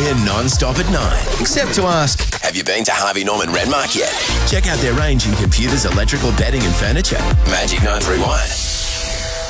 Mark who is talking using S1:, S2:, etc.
S1: We're non-stop at 9. Except to ask, have you been to Harvey Norman Renmark yet? Check out their range in computers, electrical, bedding and furniture. Magic 931.